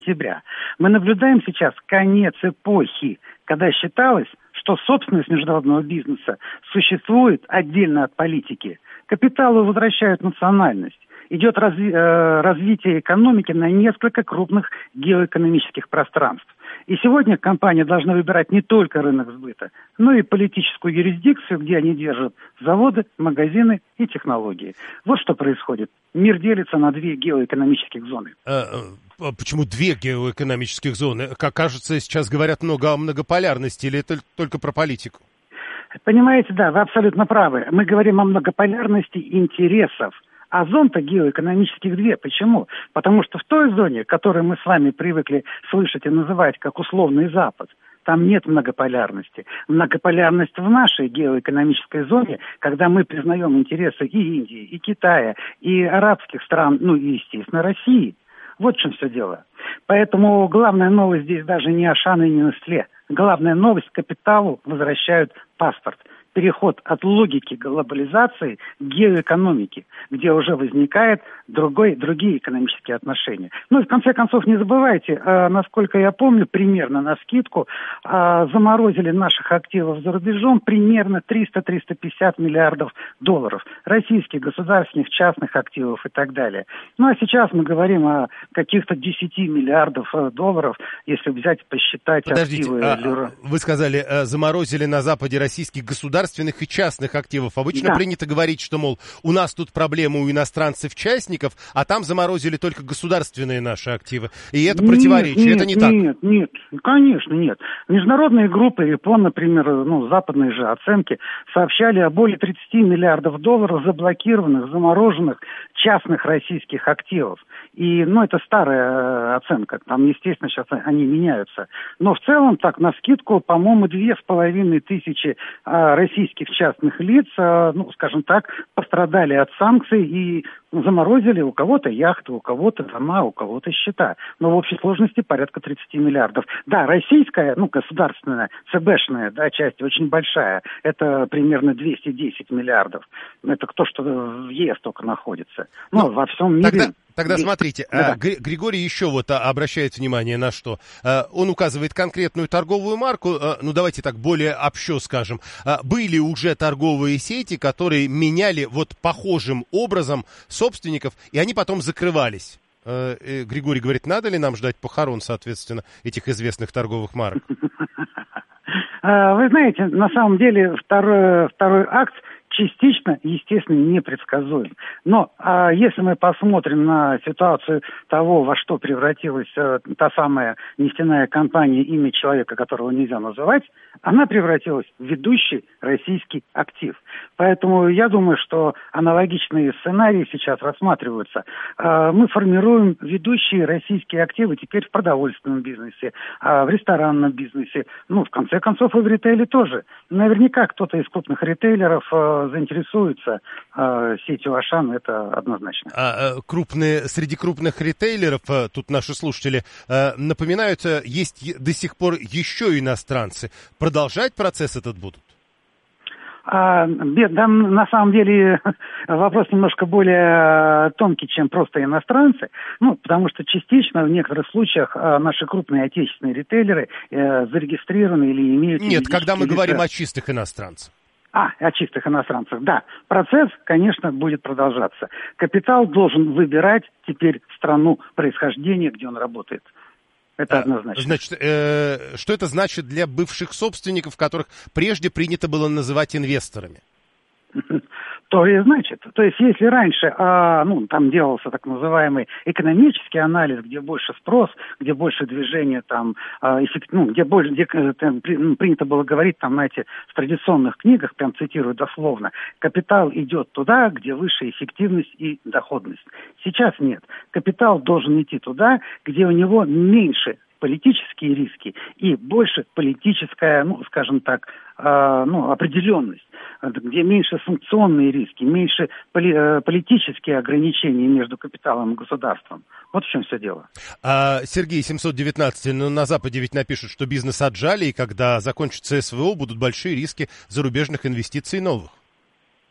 октября. Мы наблюдаем сейчас конец эпохи, когда считалось, что собственность международного бизнеса существует отдельно от политики. Капиталу возвращают национальность. Идет развитие экономики на несколько крупных геоэкономических пространств. И сегодня компания должна выбирать не только рынок сбыта, но и политическую юрисдикцию, где они держат заводы, магазины и технологии. Вот что происходит. Мир делится на две геоэкономических зоны. Почему две геоэкономических зоны? Как кажется, сейчас говорят много о многополярности, или это только про политику? Понимаете, да, вы абсолютно правы. Мы говорим о многополярности интересов. А зон-то геоэкономических две. Почему? Потому что в той зоне, которую мы с вами привыкли слышать и называть как условный Запад, там нет многополярности. Многополярность в нашей геоэкономической зоне, когда мы признаем интересы и Индии, и Китая, и арабских стран, ну и, естественно, России. Вот в чем все дело. Поэтому главная новость здесь даже не Ашан и не Нестле. Главная новость – капиталу возвращают паспорт. Переход от логики глобализации к геоэкономике, где уже возникают другие экономические отношения. Ну и в конце концов не забывайте, насколько я помню, примерно навскидку заморозили наших активов за рубежом примерно 300-350 миллиардов долларов. Российских, государственных, частных активов и так далее. Ну а сейчас мы говорим о каких-то 10 миллиардов долларов, если взять, посчитать активы. Подождите, вы сказали, заморозили на Западе российских государственных и частных активов. Обычно принято говорить, что, мол, у нас тут проблемы у иностранцев-частников, а там заморозили только государственные наши активы. И это противоречие, это не так. Нет, конечно, нет. Международные группы, РИПОН, например, западные же оценки, сообщали о более 30 миллиардов долларов заблокированных, замороженных частных российских активов. И, это старая оценка, там, естественно, сейчас они меняются. Но в целом, так, навскидку, по-моему, 2500 российских частных лиц, скажем так, пострадали от санкций и заморозили у кого-то яхты, у кого-то дома, у кого-то счета. Но в общей сложности порядка 30 миллиардов. Да, российская, государственная, ЦБшная, часть очень большая. Это примерно 210 миллиардов. Это то, что в ЕС только находится. Во всем мире... Тогда смотрите, Григорий еще обращает внимание на что. Он указывает конкретную торговую марку, давайте так более общо скажем. Были уже торговые сети, которые меняли похожим образом собственников, и они потом закрывались. Григорий говорит, надо ли нам ждать похорон, соответственно, этих известных торговых марок? Вы знаете, на самом деле второй акт частично, естественно, непредсказуем. Но если мы посмотрим на ситуацию того, во что превратилась та самая нефтяная компания, имя человека, которого нельзя называть, она превратилась в ведущий российский актив. Поэтому я думаю, что аналогичные сценарии сейчас рассматриваются. Мы формируем ведущие российские активы теперь в продовольственном бизнесе, в ресторанном бизнесе, в конце концов и в ритейле тоже. Наверняка кто-то из крупных ритейлеров заинтересуется сетью Ашан, это однозначно. Среди крупных ритейлеров, тут наши слушатели напоминают, есть до сих пор еще иностранцы. Продолжать процесс этот будут? На самом деле вопрос немножко более тонкий, чем просто иностранцы. Потому что частично в некоторых случаях наши крупные отечественные ритейлеры зарегистрированы или имеют... Нет, когда мы говорим о чистых иностранцах. О чистых иностранцах, да. Процесс, конечно, будет продолжаться. Капитал должен выбирать теперь страну происхождения, где он работает. Это однозначно. Значит, что это значит для бывших собственников, которых прежде принято было называть инвесторами? То и значит. То есть, если раньше, там делался так называемый экономический анализ, где больше спрос, где больше движения, где принято было говорить, в традиционных книгах, прям цитирую дословно, капитал идет туда, где выше эффективность и доходность. Сейчас нет. Капитал должен идти туда, где у него меньше политические риски и больше политическая, определенность, где меньше санкционные риски, меньше политические ограничения между капиталом и государством. Вот в чем все дело. Сергей, 719, на Западе ведь напишут, что бизнес отжали, и когда закончится СВО, будут большие риски зарубежных инвестиций новых.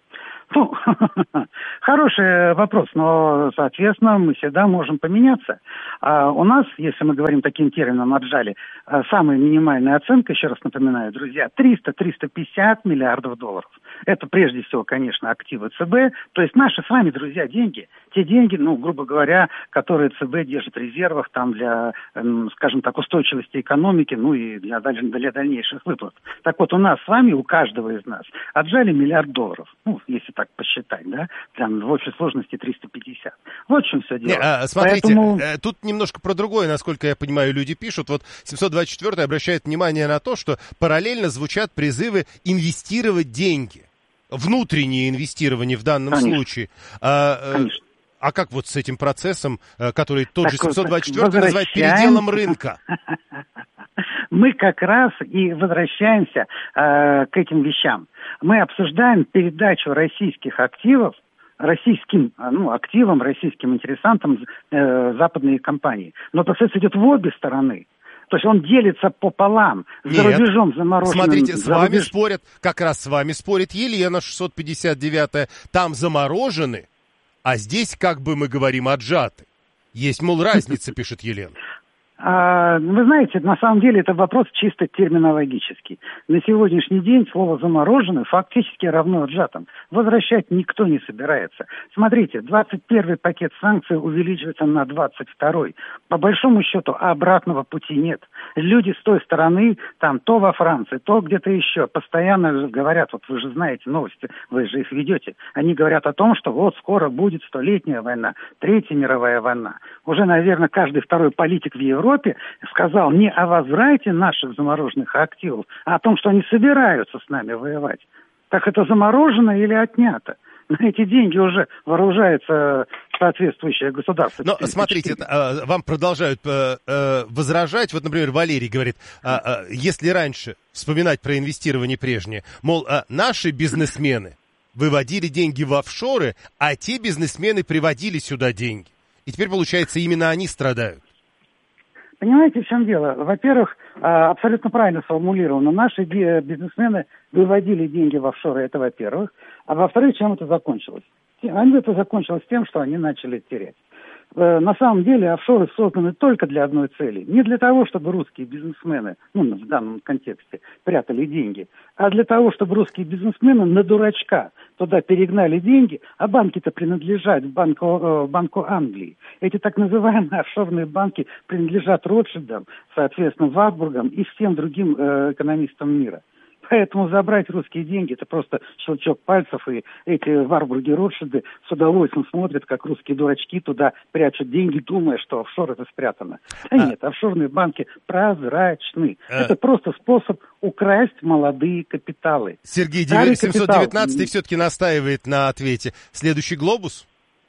Ну, хороший вопрос, но, соответственно, мы всегда можем поменяться. У нас, если мы говорим таким термином «отжали», самая минимальная оценка, еще раз напоминаю, друзья, 300-350 миллиардов долларов. Это прежде всего, конечно, активы ЦБ, то есть наши с вами, друзья, деньги. Те деньги, грубо говоря, которые ЦБ держит в резервах там для, скажем так, устойчивости экономики, и для дальнейших выплат. Так вот, у нас с вами, у каждого из нас, отжали $1 миллиард, если так посчитать, да, там в общей сложности 350. Вот в чем все дело. Смотрите, тут немножко про другое, насколько я понимаю, люди пишут. Вот 724-й обращает внимание на то, что параллельно звучат призывы инвестировать деньги. Внутреннее инвестирование в данном случае. Конечно. А как вот с этим процессом, который тот же 724 называет переделом рынка? Мы как раз и возвращаемся к этим вещам. Мы обсуждаем передачу российских активов российским активам, российским интересантам западные компании. Но процесс идет в обе стороны. То есть он делится пополам. За рубежом замороженным. Смотрите, как раз с вами спорит Елена 659-я. Там заморожены, а здесь, как бы мы говорим, отжаты. Есть, мол, разница, пишет Елена. Вы знаете, на самом деле это вопрос чисто терминологический. На сегодняшний день слово «замороженный» фактически равно отжатым. Возвращать никто не собирается. Смотрите, 21-й пакет санкций увеличивается на 22-й. По большому счету обратного пути нет. Люди с той стороны, там то во Франции, то где-то еще, постоянно говорят, вот вы же знаете новости, вы же их ведете. Они говорят о том, что вот скоро будет 100-летняя война, 3-я мировая война. Уже, наверное, каждый второй политик в Европе сказал не о возврате наших замороженных активов, а о том, что они собираются с нами воевать. Так это заморожено или отнято? На эти деньги уже вооружается соответствующее государство. Но смотрите, вам продолжают возражать. Вот, например, Валерий говорит, если раньше вспоминать про инвестирование прежнее, мол, наши бизнесмены выводили деньги в офшоры, а те бизнесмены приводили сюда деньги. И теперь, получается, именно они страдают. Понимаете, в чем дело? Во-первых, абсолютно правильно сформулировано. Наши бизнесмены выводили деньги в офшоры, это во-первых. А во-вторых, чем это закончилось? Это закончилось тем, что они начали терять. На самом деле офшоры созданы только для одной цели. Не для того, чтобы русские бизнесмены, в данном контексте, прятали деньги, а для того, чтобы русские бизнесмены на дурачка туда перегнали деньги, а банки-то принадлежат банку Англии. Эти так называемые офшорные банки принадлежат Ротшильдам, соответственно, Варбургам и всем другим экономистам мира. Поэтому забрать русские деньги — это просто щелчок пальцев, и эти Варбурги, Ротшильды с удовольствием смотрят, как русские дурачки туда прячут деньги, думая, что офшор это спрятано. Да нет, офшорные банки прозрачны. Это просто способ украсть молодые капиталы. Сергей 719 все-таки настаивает на ответе. Следующий глобус?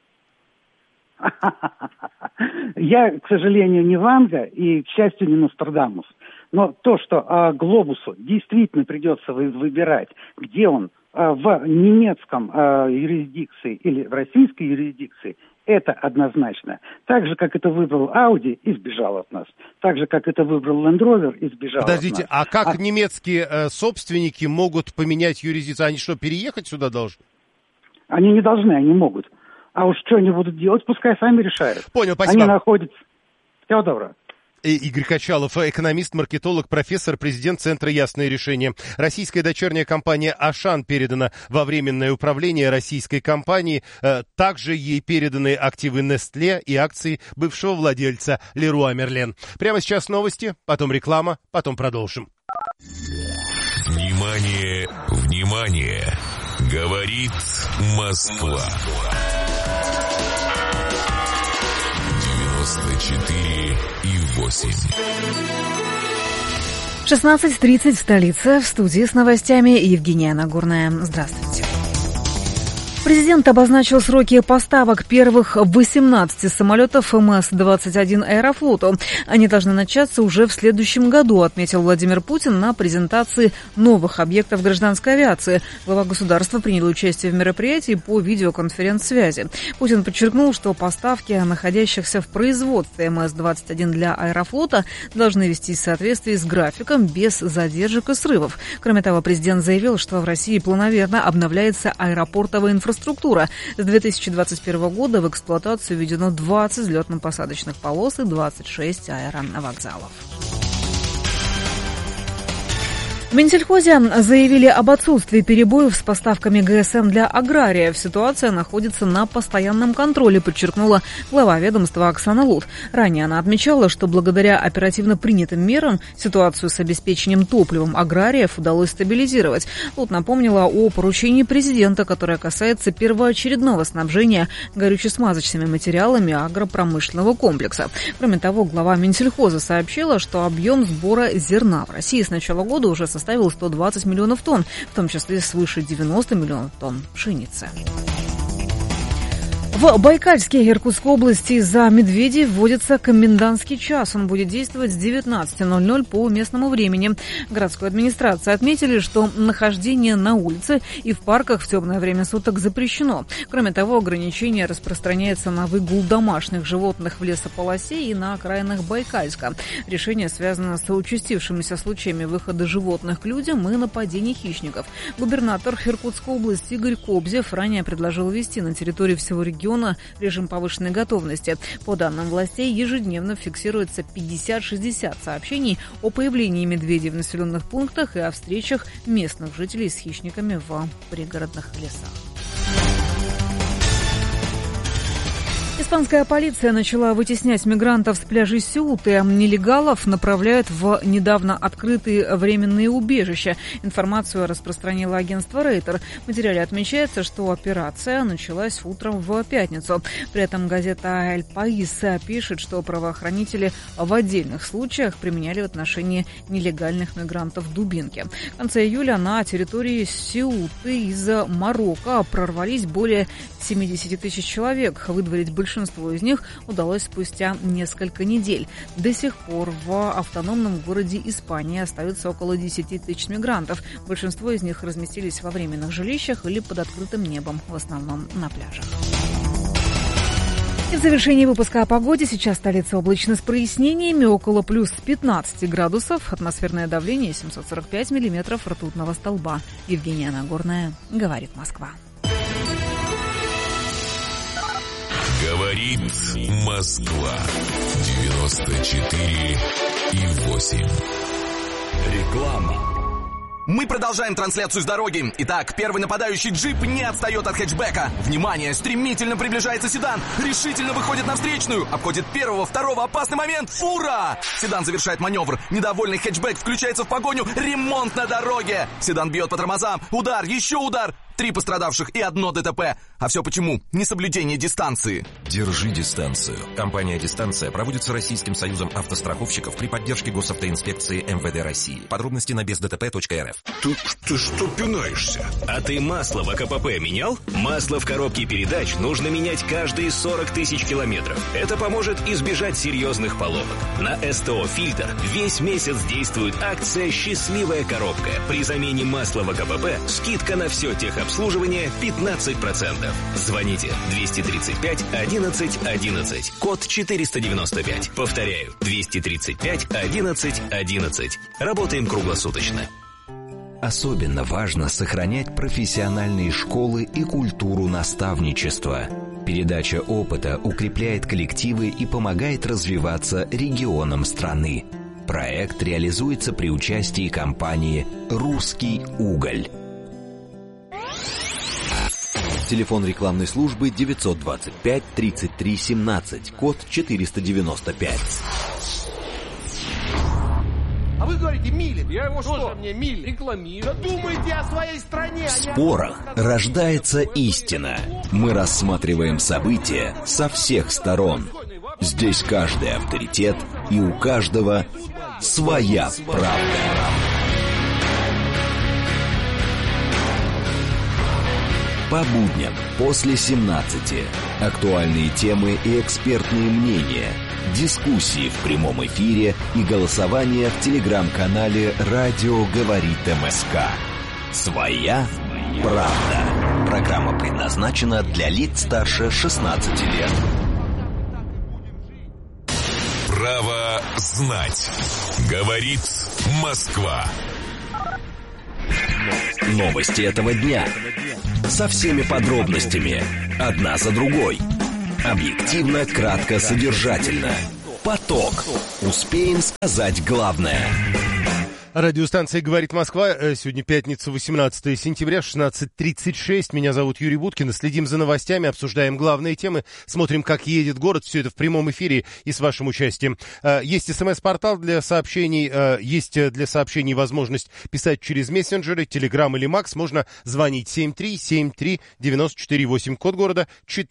Я, к сожалению, не Ванга и, к счастью, не Нострадамус. Но то, что глобусу действительно придется выбирать, где он, в немецком юрисдикции или в российской юрисдикции, это однозначно. Так же, как это выбрал Audi и сбежал от нас. Так же, как это выбрал Land Rover и сбежал Подождите, от нас. А как немецкие собственники могут поменять юрисдикцию? Они что, переехать сюда должны? Они не должны, они могут. А уж что они будут делать, пускай сами решают. Понял, спасибо. Они находятся... Всего доброго. Игорь Качалов, экономист, маркетолог, профессор, президент Центра «Ясное решение». Российская дочерняя компания «Ашан» передана во временное управление российской компании. Также ей переданы активы Nestlé и акции бывшего владельца Леруа Мерлен. Прямо сейчас новости, потом реклама, потом продолжим. Внимание, внимание! Говорит Москва. 94,8. 16:30 в столице. В студии с новостями Евгения Нагорная. Здравствуйте. Президент обозначил сроки поставок первых 18 самолетов МС-21 Аэрофлоту. Они должны начаться уже в следующем году, отметил Владимир Путин на презентации новых объектов гражданской авиации. Глава государства принял участие в мероприятии по видеоконференц-связи. Путин подчеркнул, что поставки находящихся в производстве МС-21 для Аэрофлота должны вестись в соответствии с графиком, без задержек и срывов. Кроме того, президент заявил, что в России планомерно обновляется аэропортовая инфраструктура. инфраструктура. С 2021 года в эксплуатацию введено 20 взлетно-посадочных полос и 26 аэровокзалов. В Минсельхозе заявили об отсутствии перебоев с поставками ГСМ для аграриев. Ситуация находится на постоянном контроле, подчеркнула глава ведомства Оксана Лут. Ранее она отмечала, что благодаря оперативно принятым мерам ситуацию с обеспечением топливом аграриев удалось стабилизировать. Лут напомнила о поручении президента, которое касается первоочередного снабжения горюче-смазочными материалами агропромышленного комплекса. Кроме того, глава Минсельхоза сообщила, что объем сбора зерна в России с начала года уже составил 120 миллионов тонн, в том числе свыше 90 миллионов тонн пшеницы. В Байкальске Иркутской области из-за медведей вводится комендантский час. Он будет действовать с 19:00 по местному времени. Городской администрации отметили, что нахождение на улице и в парках в темное время суток запрещено. Кроме того, ограничение распространяется на выгул домашних животных в лесополосе и на окраинах Байкальска. Решение связано с участившимися случаями выхода животных к людям и нападений хищников. Губернатор Иркутской области Игорь Кобзев ранее предложил ввести на территории всего региона режим повышенной готовности. По данным властей, ежедневно фиксируется 50-60 сообщений о появлении медведей в населенных пунктах и о встречах местных жителей с хищниками в пригородных лесах. Испанская полиция начала вытеснять мигрантов с пляжей Сеуты. Нелегалов направляют в недавно открытые временные убежища. Информацию распространило агентство Рейтер. В материале отмечается, что операция началась утром в пятницу. При этом газета «Эль Паис» пишет, что правоохранители в отдельных случаях применяли в отношении нелегальных мигрантов дубинки. В конце июля на территории Сеуты из Марокко прорвались более 70 тысяч человек. Выдворить большинство из них удалось спустя несколько недель. До сих пор в автономном городе Испании остается около 10 тысяч мигрантов. Большинство из них разместились во временных жилищах или под открытым небом, в основном на пляжах. И в завершении выпуска о погоде. Сейчас столица облачно с прояснениями, около плюс 15 градусов. Атмосферное давление 745 миллиметров ртутного столба. Евгения Нагорная, говорит Москва. Говорит Москва. 94,8. Реклама. Мы продолжаем трансляцию с дороги. Итак, первый нападающий джип не отстает от хэтчбека. Внимание, стремительно приближается седан. Решительно выходит на встречную. Обходит первого, второго, опасный момент. Фура! Седан завершает маневр. Недовольный хэтчбек включается в погоню. Ремонт на дороге. Седан бьет по тормозам. Удар, еще удар. 3 пострадавших и 1 ДТП. А все почему? Несоблюдение дистанции. Держи дистанцию. Компания «Дистанция» проводится Российским союзом автостраховщиков при поддержке госавтоинспекции МВД России. Подробности на бездтп.рф. Ты что пинаешься? А ты масло в АКПП менял? Масло в коробке передач нужно менять каждые 40 тысяч километров. Это поможет избежать серьезных поломок. На СТО «Фильтр» весь месяц действует акция «Счастливая коробка». При замене масла в АКПП скидка на все техобслуживание 15%. Звоните 235 11 11. Код 495. Повторяю, 235 11 11. Работаем круглосуточно. Особенно важно сохранять профессиональные школы и культуру наставничества. Передача опыта укрепляет коллективы и помогает развиваться регионам страны. Проект реализуется при участии компании «Русский уголь». Телефон рекламной службы 925 33 17, код 495. А вы говорите, Милин. Я его что? Мне Милин. Рекламирую. Да думайте о своей стране. В спорах рождается истина. Мы рассматриваем события со всех сторон. Здесь каждый авторитет, и у каждого своя правда. По будням после 17. Актуальные темы и экспертные мнения. Дискуссии в прямом эфире и голосование в телеграм-канале «Радио говорит МСК». Своя правда. Программа предназначена для лиц старше 16 лет. Право знать. Говорит Москва. Новости этого дня. Со всеми подробностями. Одна за другой. Объективно, кратко, содержательно. Поток. Успеем сказать главное. Радиостанция «Говорит Москва». Сегодня пятница, 18 сентября, 16:36. Меня зовут Юрий Буткин. Следим за новостями, обсуждаем главные темы, смотрим, как едет город. Все это в прямом эфире и с вашим участием. Есть СМС-портал для сообщений, есть для сообщений возможность писать через мессенджеры, Telegram или Макс. Можно звонить 7373948, код города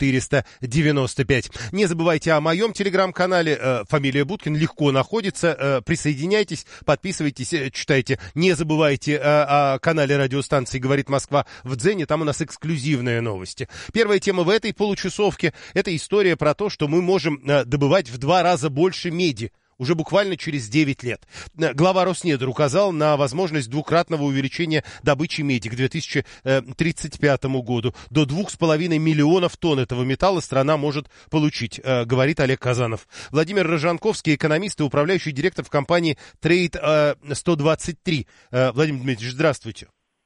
495. Не забывайте о моем Telegram-канале. Фамилия Буткин легко находится. Присоединяйтесь, подписывайтесь, читайте. Не забывайте о канале радиостанции «Говорит Москва» в Дзене. Там у нас эксклюзивные новости. Первая тема в этой получасовке – это история про то, что мы можем добывать в 2 раза больше меди. Уже буквально через 9 лет. Глава Роснедр указал на возможность двукратного увеличения добычи меди к 2035 году. До 2,5 миллионов тонн этого металла страна может получить, говорит Олег Казанов. Владимир Рожанковский, экономист и управляющий директор в компании Trade 123. Владимир Дмитриевич, здравствуйте.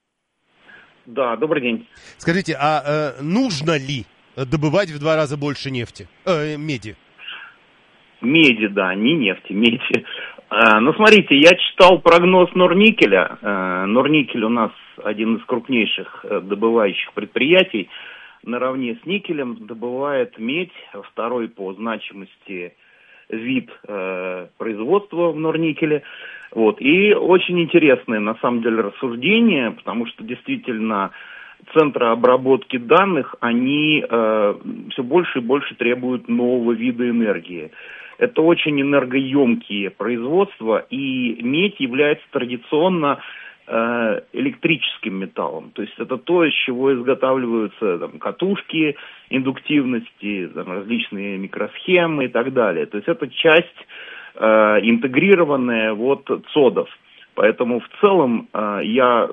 Да, добрый день. Скажите, а нужно ли добывать в 2 раза больше меди? Меди, да, не нефти, меди. Ну, смотрите, я читал прогноз Норникеля. Норникель у нас один из крупнейших добывающих предприятий. Наравне с никелем добывает медь, второй по значимости вид производства в Норникеле. Вот. И очень интересное, на самом деле, рассуждение, потому что действительно центры обработки данных, они все больше и больше требуют нового вида энергии. Это очень энергоемкие производства, и медь является традиционно электрическим металлом. То есть это то, из чего изготавливаются катушки индуктивности, различные микросхемы и так далее. То есть это часть интегрированная цодов. Поэтому в целом я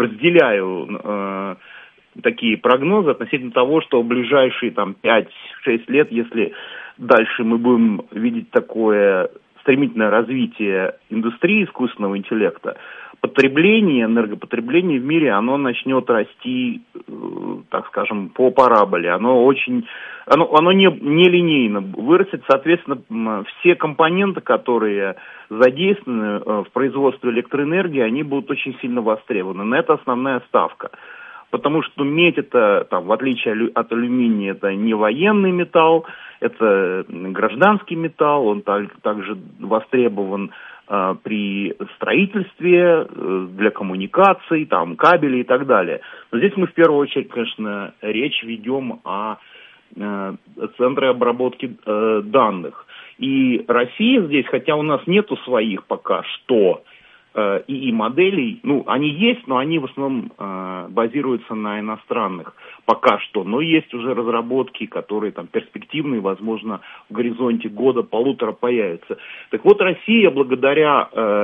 разделяю такие прогнозы относительно того, что в ближайшие 5-6 лет, если дальше мы будем видеть такое стремительное развитие индустрии искусственного интеллекта, энергопотребление в мире, оно начнет расти, так скажем, по параболе. Оно не линейно вырастет. Соответственно, все компоненты, которые задействованы в производстве электроэнергии, они будут очень сильно востребованы. На это основная ставка. Потому что медь это, в отличие от алюминия, это не военный металл, это гражданский металл, он также востребован при строительстве, для коммуникаций, кабелей и так далее. Но здесь мы в первую очередь, конечно, речь ведем о центре обработки данных. И Россия здесь, хотя у нас нету своих пока что ИИ моделей, они есть, но они в основном базируются на иностранных пока что, но есть уже разработки, которые перспективные, возможно, в горизонте года-полутора появятся. Так вот, Россия благодаря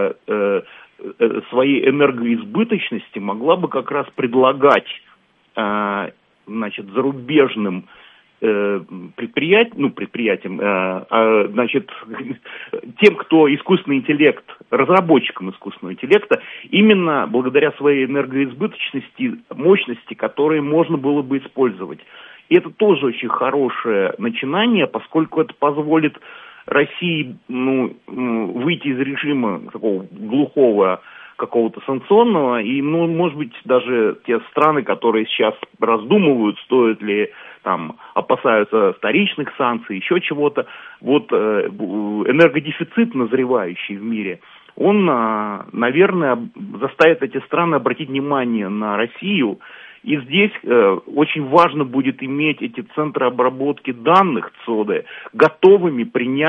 своей энергоизбыточности могла бы как раз предлагать зарубежным предприятиям, тем, кто искусственный интеллект, разработчикам искусственного интеллекта, именно благодаря своей энергоизбыточности, мощности, которые можно было бы использовать. И это тоже очень хорошее начинание, поскольку это позволит России выйти из режима такого глухого какого-то санкционного, и, может быть, даже те страны, которые сейчас раздумывают, стоит ли опасаются вторичных санкций, еще чего-то, энергодефицит, назревающий в мире, он, наверное, заставит эти страны обратить внимание на Россию, и здесь очень важно будет иметь эти центры обработки данных ЦОДы готовыми,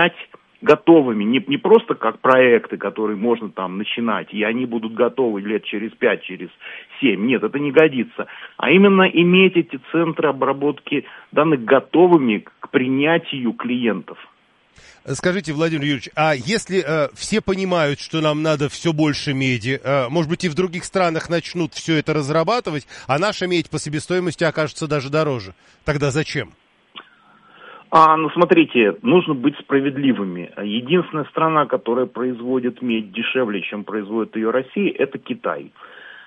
не просто как проекты, которые можно начинать, и они будут готовы лет через 5, через 7. Нет, это не годится. А именно иметь эти центры обработки данных готовыми к принятию клиентов. Скажите, Владимир Юрьевич, а если все понимают, что нам надо все больше меди, может быть, и в других странах начнут все это разрабатывать, а наша медь по себестоимости окажется даже дороже, тогда зачем? Смотрите, нужно быть справедливыми. Единственная страна, которая производит медь дешевле, чем производит ее Россия, это Китай.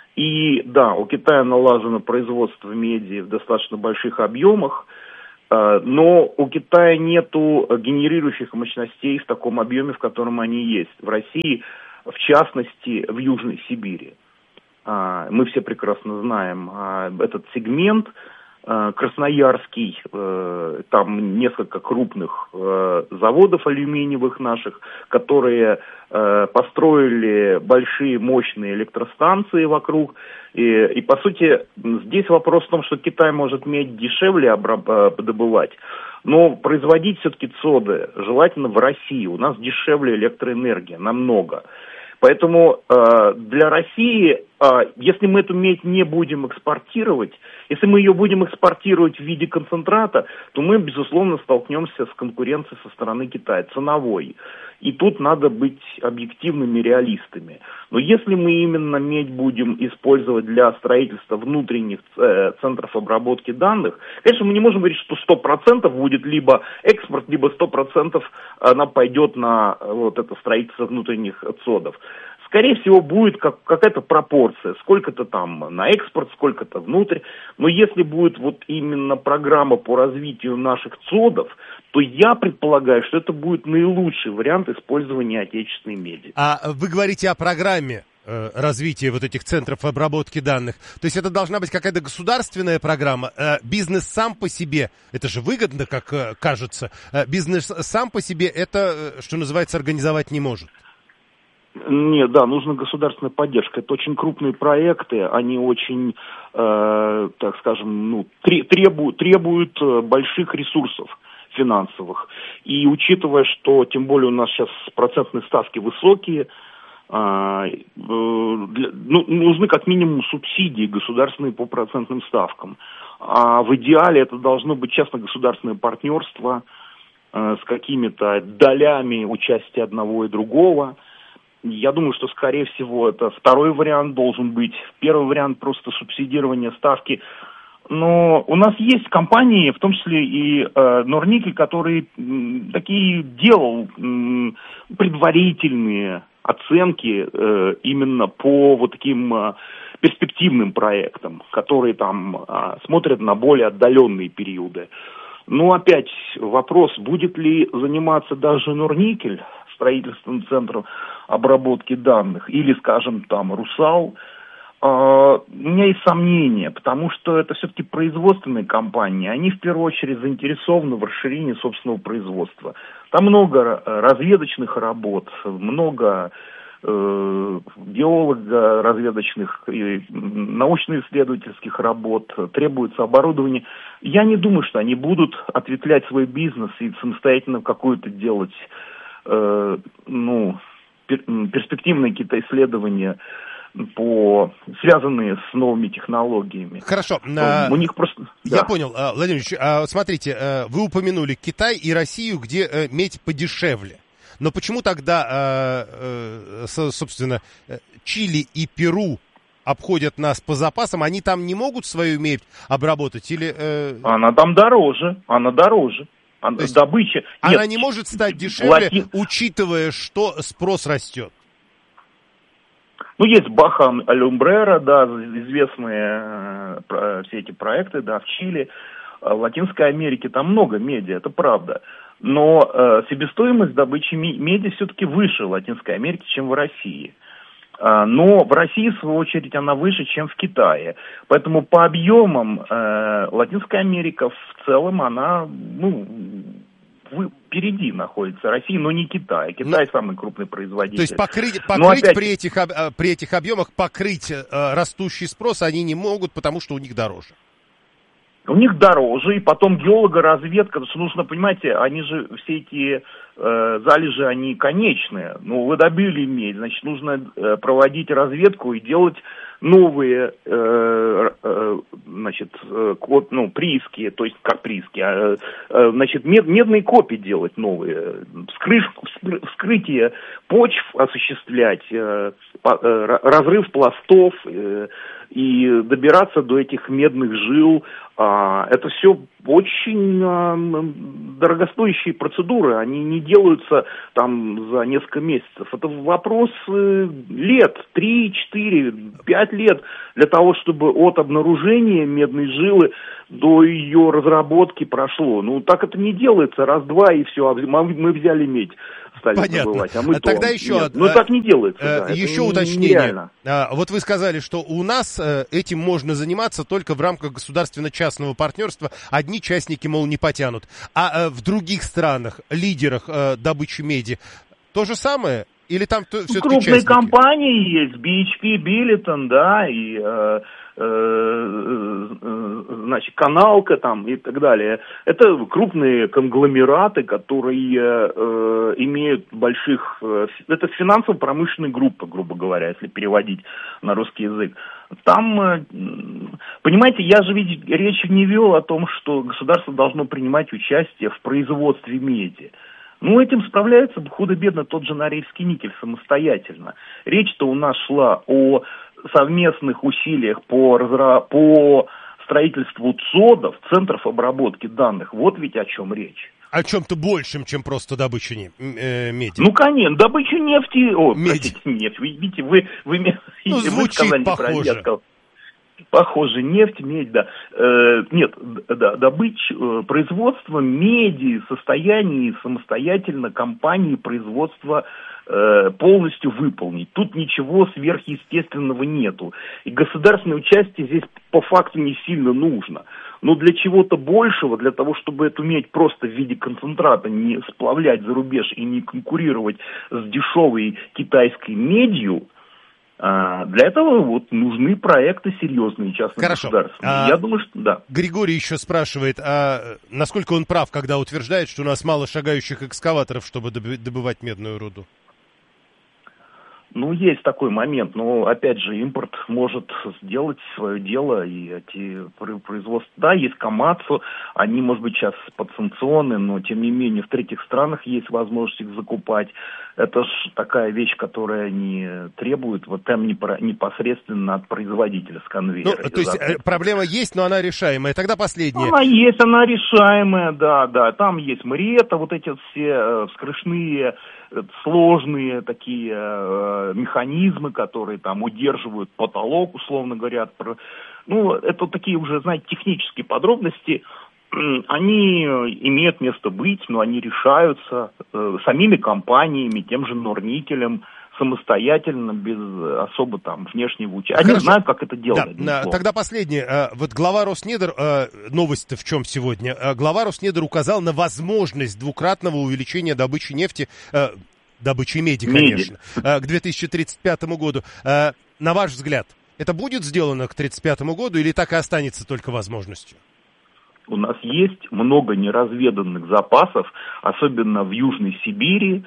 И да, у Китая налажено производство меди в достаточно больших объемах, но у Китая нету генерирующих мощностей в таком объеме, в котором они есть. В России, в частности, в Южной Сибири. Мы все прекрасно знаем этот сегмент. Красноярский, там несколько крупных заводов алюминиевых наших, которые построили большие мощные электростанции вокруг. И по сути, здесь вопрос в том, что Китай может медь дешевле добывать, но производить все-таки цоды желательно в России. У нас дешевле электроэнергия намного. Поэтому для России, если мы эту медь не будем экспортировать, если мы ее будем экспортировать в виде концентрата, то мы, безусловно, столкнемся с конкуренцией со стороны Китая, ценовой. И тут надо быть объективными реалистами. Но если мы именно медь будем использовать для строительства внутренних центров обработки данных, конечно, мы не можем говорить, что 100% будет либо экспорт, либо 100% она пойдет на вот это строительство внутренних цодов. Скорее всего, будет какая-то пропорция, сколько-то там на экспорт, сколько-то внутрь. Но если будет вот именно программа по развитию наших цодов, то я предполагаю, что это будет наилучший вариант использования отечественной меди. А вы говорите о программе развития вот этих центров обработки данных. То есть это должна быть какая-то государственная программа. Бизнес сам по себе, это же выгодно, как кажется, бизнес сам по себе это, что называется, организовать не может. Нет, да, нужна государственная поддержка. Это очень крупные проекты, они очень, так скажем, требуют больших ресурсов финансовых. И учитывая, что тем более у нас сейчас процентные ставки высокие, нужны как минимум субсидии государственные по процентным ставкам. А в идеале это должно быть частно-государственное партнерство с какими-то долями участия одного и другого. Я думаю, что, скорее всего, это второй вариант должен быть. Первый вариант просто субсидирование ставки. Но у нас есть компании, в том числе и Норникель, который такие делал предварительные оценки именно по вот таким перспективным проектам, которые там смотрят на более отдаленные периоды. Но опять вопрос, будет ли заниматься даже Норникель строительством центров обработки данных, или, скажем, там, Русал, у меня есть сомнения, потому что это все-таки производственные компании, они в первую очередь заинтересованы в расширении собственного производства. Там много разведочных работ, много геолого-разведочных и научно-исследовательских работ, требуется оборудование. Я не думаю, что они будут ответвлять свой бизнес и самостоятельно какую-то делать перспективные какие-то исследования, связанные с новыми технологиями. Хорошо. У них просто... Я понял. Владимир Ильич, смотрите, вы упомянули Китай и Россию, где медь подешевле. Но почему тогда, собственно, Чили и Перу обходят нас по запасам? Они там не могут свою медь обработать? Или, Она там дороже. Добыча... Она не может стать дешевле, учитывая, что спрос растет. Есть Баха Алюмбрера, да, известные все эти проекты, да, в Чили, в Латинской Америке, там много меди, это правда. Но себестоимость добычи меди все-таки выше в Латинской Америке, чем в России. Но в России, в свою очередь, она выше, чем в Китае. Поэтому по объемам Латинская Америка в целом, она впереди находится России, но не Китай. Китай самый крупный производитель. То есть покрыть при этих объемах, покрыть растущий спрос они не могут, потому что у них дороже. У них дороже, и потом геологоразведка, потому что нужно, понимаете, они же, все эти залежи, они конечные. Вы добыли медь, значит, нужно проводить разведку и делать новые, прииски, то есть как прииски, медные копии делать новые, вскрытие почв осуществлять, разрыв пластов и добираться до этих медных жил. Это все очень дорогостоящие процедуры, они не делаются там за несколько месяцев. Это вопрос лет, 3, 4, 5 5 лет для того, чтобы от обнаружения медной жилы до ее разработки прошло. Ну, так это не делается. Раз-два и все. Мы взяли медь, стали добывать. А мы тогда еще... Нет. Ну, так не делается. Еще уточнение. Вот вы сказали, что у нас этим можно заниматься только в рамках государственно-частного партнерства. Одни частники, мол, не потянут. А в других странах, лидерах добычи меди, то же самое? Или там все-таки крупные частники? компании есть, BHP, Billiton, да, и, значит, Каналка там и так далее. Это крупные конгломераты, которые имеют больших... Это финансово-промышленная группа, грубо говоря, если переводить на русский язык. Там, понимаете, я же ведь речь не вел о том, что государство должно принимать участие в производстве меди. Ну, этим справляется худо-бедно тот же Норильский никель самостоятельно. Речь-то у нас шла о совместных усилиях по строительству ЦОДов, центров обработки данных. Вот ведь о чем речь. О чем-то большем, чем просто добыча меди. Ну, конечно, добыча нефти... Меди. Простите, нефть. Вы видите, вы звучит сказали похоже. Я сказал. Похоже, нефть, медь, да. Нет, да, производство меди в состоянии самостоятельно компании производства полностью выполнить. Тут ничего сверхъестественного нету. И государственное участие здесь по факту не сильно нужно. Но для чего-то большего, для того, чтобы эту медь просто в виде концентрата не сплавлять за рубеж и не конкурировать с дешевой китайской медью, для этого вот нужны проекты серьезные, частно-государственные. Я думаю, что да. Григорий еще спрашивает, насколько он прав, когда утверждает, что у нас мало шагающих экскаваторов, чтобы добывать медную руду? Ну, есть такой момент, но, опять же, импорт может сделать свое дело, и эти производства, да, есть Камацу, они, может быть, сейчас подсанкционны, но, тем не менее, в третьих странах есть возможность их закупать. Это ж такая вещь, которая не требует вот там непосредственно от производителя с конвейера. Ну, то есть проблема есть, но она решаемая. Тогда последняя. Она есть, она решаемая, да. Там есть Мариэта, вот эти все вскрышные, сложные такие механизмы, которые там удерживают потолок, условно говоря. Ну, это такие уже, знаете, технические подробности. Они имеют место быть, но они решаются самими компаниями, тем же Норникелем, самостоятельно, без особо там внешнего участия. Они знают, как это делать. Да, тогда последнее. Вот глава Роснедр, новость-то в чем сегодня? Глава Роснедр указал на возможность двукратного увеличения добычи нефти, добычи меди, конечно, к 2035 году. На ваш взгляд, это будет сделано к 2035 году или так и останется только возможностью? У нас есть много неразведанных запасов, особенно в Южной Сибири,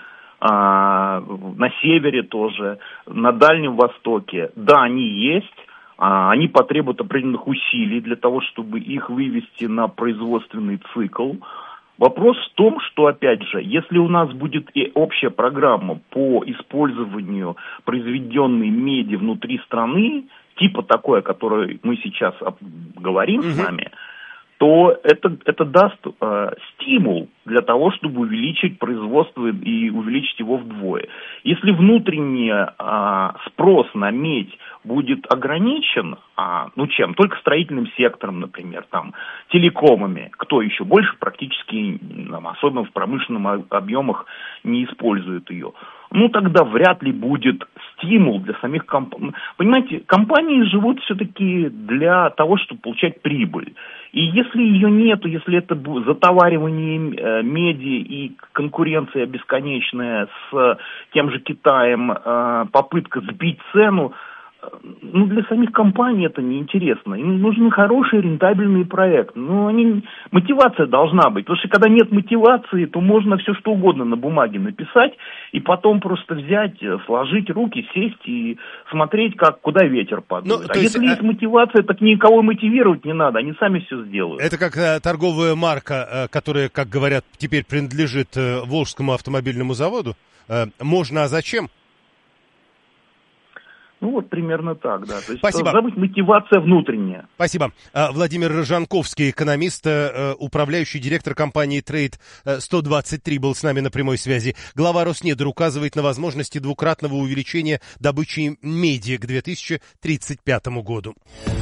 на севере тоже, на Дальнем Востоке. Да, они есть, они потребуют определенных усилий для того, чтобы их вывести на производственный цикл. Вопрос в том, что, опять же, если у нас будет и общая программа по использованию произведенной меди внутри страны, типа такой, о которой мы сейчас говорим с вами, то это даст стимул для того, чтобы увеличить производство и увеличить его вдвое. Если внутренний спрос на медь будет ограничен, чем? Только строительным сектором, например, там, телекомами, кто еще больше практически, особенно в промышленных объемах, не использует ее. Ну, тогда вряд ли будет стимул для самих компаний. Понимаете, компании живут все-таки для того, чтобы получать прибыль. И если ее нету, если это затоваривание меди и конкуренция бесконечная с тем же Китаем, попытка сбить цену, ну, для самих компаний это неинтересно. Им нужны хорошие рентабельные проекты. Мотивация должна быть. Потому что когда нет мотивации, то можно все что угодно на бумаге написать и потом просто взять, сложить руки, сесть и смотреть, куда ветер подует. Если есть мотивация, так никого мотивировать не надо. Они сами все сделают. Это как торговая марка, которая, как говорят, теперь принадлежит Волжскому автомобильному заводу. Можно, а зачем? Ну, вот примерно так, да. То есть, Спасибо. Должна быть мотивация внутренняя. Спасибо. Владимир Рожанковский, экономист, управляющий директор компании Trade 123 был с нами на прямой связи. Глава Роснедр указывает на возможности двукратного увеличения добычи меди к 2035 году.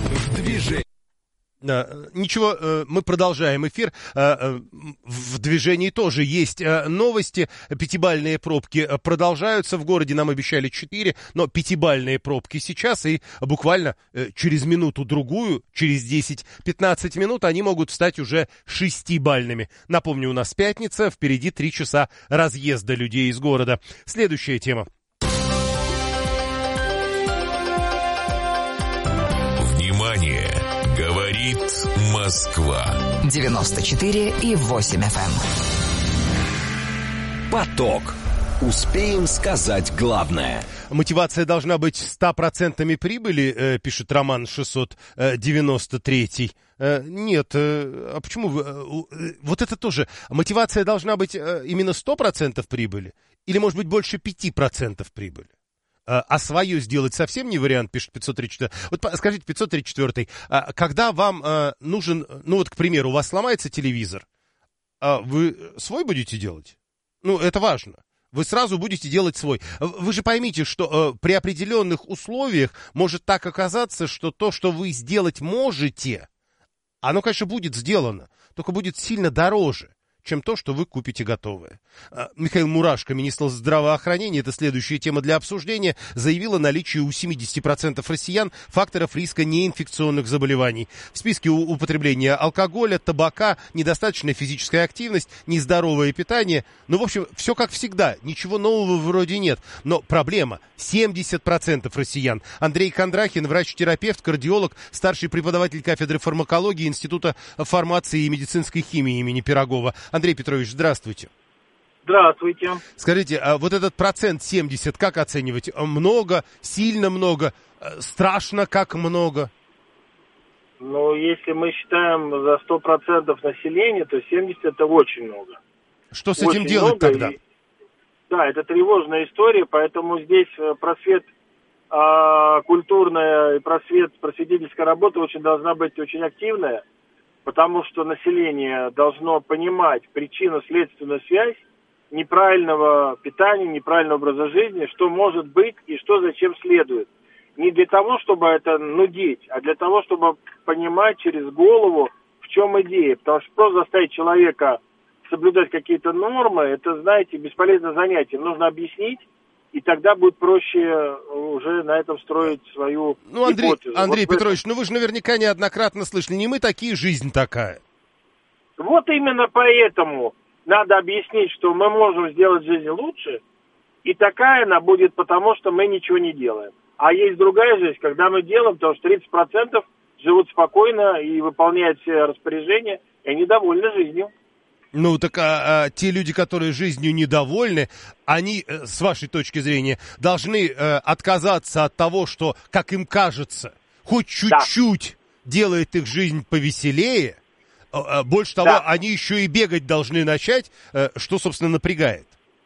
Ничего, мы продолжаем эфир. В движении тоже есть новости. Пятибалльные пробки продолжаются. В городе нам обещали 4, но пятибалльные пробки сейчас. И буквально через минуту-другую, через 10-15 минут, они могут стать уже 6-бальными. Напомню, у нас пятница, впереди 3 часа разъезда людей из города. Следующая тема. Внимание! Говорит Москва. 94,8 FM. Поток. Успеем сказать главное. Мотивация должна быть 100% прибыли, пишет Роман 693. Нет, а почему? Вот это тоже. Мотивация должна быть именно 100% прибыли? Или, может быть, больше 5% прибыли? А свое сделать совсем не вариант, пишет 534. Вот скажите, 534, когда вам нужен, ну вот, к примеру, у вас сломается телевизор, вы свой будете делать? Ну, это важно. Вы сразу будете делать свой. Вы же поймите, что при определенных условиях может так оказаться, что то, что вы сделать можете, оно, конечно, будет сделано, только будет сильно дороже, чем то, что вы купите готовое. Михаил Мурашко, министр здравоохранения, это следующая тема для обсуждения, заявил о наличии у 70% россиян факторов риска неинфекционных заболеваний. В списке употребления алкоголя, табака, недостаточная физическая активность, нездоровое питание. Ну, в общем, все как всегда, ничего нового вроде нет. Но проблема, 70% россиян. Андрей Кондрахин, врач-терапевт, кардиолог, старший преподаватель кафедры фармакологии Института фармации и медицинской химии имени Пирогова. Андрей Петрович, здравствуйте. Здравствуйте. Скажите, а вот этот процент 70, как оценивать? Много, сильно много, страшно как много? Ну, если мы считаем за 100% населения, то 70 это очень много. Что с этим делать тогда? Да, это тревожная история, поэтому здесь просвет культурная и просветительская работа должна быть очень активная. Потому что население должно понимать причинно-следственную связь неправильного питания, неправильного образа жизни, что может быть и что зачем следует. Не для того, чтобы это нудить, а для того, чтобы понимать через голову, в чем идея. Потому что просто заставить человека соблюдать какие-то нормы, это, знаете, бесполезное занятие. Нужно объяснить, и тогда будет проще уже на этом строить свою гипотезу. Андрей Петрович, вы же наверняка неоднократно слышали, не мы такие, жизнь такая. Вот именно поэтому надо объяснить, что мы можем сделать жизнь лучше, и такая она будет потому, что мы ничего не делаем. А есть другая жизнь, когда мы делаем, потому что 30% живут спокойно и выполняют все распоряжения, и они довольны жизнью. Ну, так те люди, которые жизнью недовольны, они, с вашей точки зрения, должны отказаться от того, что, как им кажется, хоть чуть-чуть делает их жизнь повеселее. Больше того, они еще и бегать должны начать, что, собственно, напрягает.